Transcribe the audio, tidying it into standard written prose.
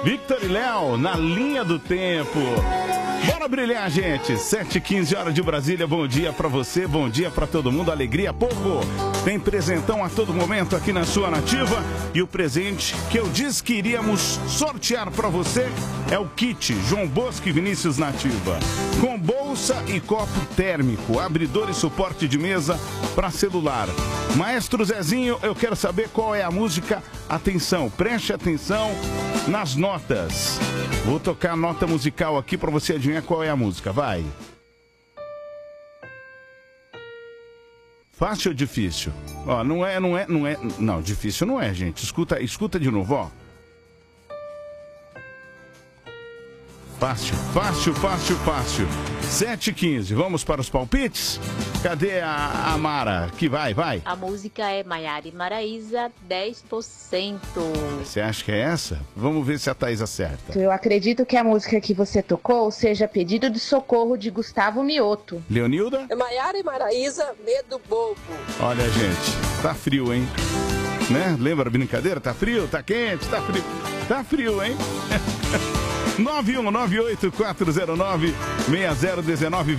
Victor e Léo, na linha do tempo. Bora brilhar, gente. 7h15 horas de Brasília. Bom dia pra você, bom dia pra todo mundo. Alegria, povo. Tem presentão a todo momento aqui na sua Nativa. E o presente que eu disse que iríamos sortear pra você é o kit João Bosco e Vinícius Nativa. Com bolsa e copo térmico, abridor e suporte de mesa pra celular. Maestro Zezinho, eu quero saber qual é a música. Atenção, preste atenção nas notas. Vou tocar a nota musical aqui pra você adivinhar qual é a música. Vai. Fácil ou difícil? Ó, não é. Não, difícil não é, gente. Escuta de novo, ó. Fácil. 7h15. Vamos para os palpites? Cadê a Mara? Que vai. A música é Maiara e Maraísa, 10%. Você acha que é essa? Vamos ver se a Thaís acerta. Eu acredito que a música que você tocou seja Pedido de Socorro de Gustavo Mioto. Leonilda? É Maiara e Maraísa, Medo Bobo. Olha, gente, tá frio, hein? Né? Lembra a brincadeira? Tá frio, tá quente, tá frio. Tá frio, hein? 9198-409-6019.